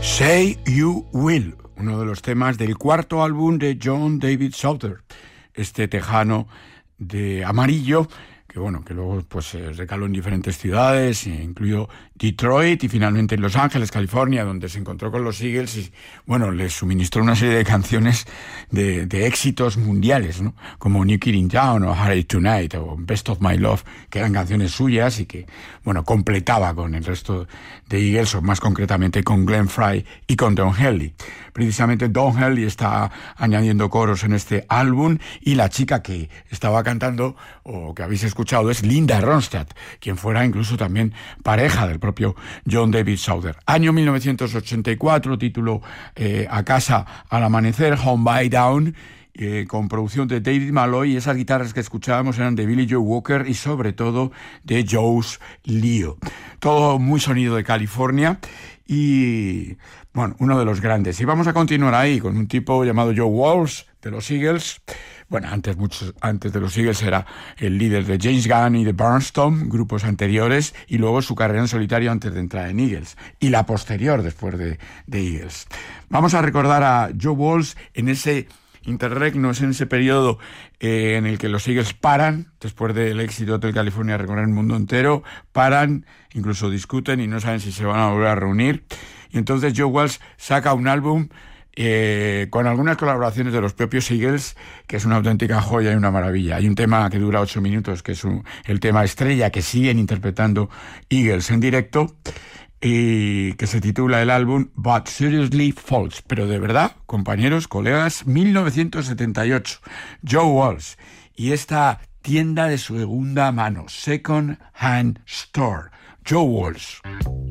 Say You Will, uno de los temas del cuarto álbum de John David Souther, este tejano de amarillo, que luego pues recaló en diferentes ciudades, incluido Detroit y finalmente en Los Ángeles, California, donde se encontró con los Eagles y, les suministró una serie de canciones de éxitos mundiales, ¿no? Como New Kid in Town o Hard It Tonight o Best of My Love, que eran canciones suyas y que, completaba con el resto de Eagles, o más concretamente con Glenn Frey y con Don Henley. Precisamente Don Henley está añadiendo coros en este álbum y la chica que estaba cantando o que habéis escuchado es Linda Ronstadt, quien fuera incluso también pareja del propio John David Souther. Año 1984, título A casa al amanecer, Home by Down, con producción de David Malloy, y esas guitarras que escuchábamos eran de Billy Joe Walker y sobre todo de Joe Leo. Todo muy sonido de California y uno de los grandes. Y vamos a continuar ahí con un tipo llamado Joe Walsh de los Eagles. Antes de los Eagles era el líder de James Gunn y de Barnstorm, grupos anteriores, y luego su carrera en solitario antes de entrar en Eagles, y la posterior después de Eagles. Vamos a recordar a Joe Walsh en ese interregno, en ese periodo en el que los Eagles paran, después del éxito de Hotel California, recorrer el mundo entero, paran, incluso discuten y no saben si se van a volver a reunir. Y entonces Joe Walsh saca un álbum con algunas colaboraciones de los propios Eagles, que es una auténtica joya y una maravilla. Hay un tema que dura 8 minutos, que es el tema estrella que siguen interpretando Eagles en directo, y que se titula el álbum But Seriously False. Pero de verdad, compañeros, colegas, 1978, Joe Walsh y esta tienda de segunda mano, Second Hand Store, Joe Walsh.